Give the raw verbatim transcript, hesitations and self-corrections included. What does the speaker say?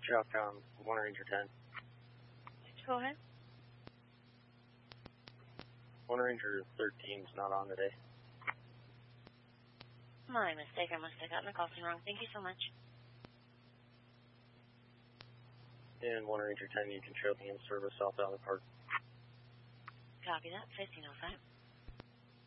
Southbound one Ranger ten. Go ahead. one Ranger thirteen is not on today. My mistake. I must have gotten the call wrong. Thank you so much. And one Ranger ten, you can show me in service South Valley Park. Copy that. fifteen oh five.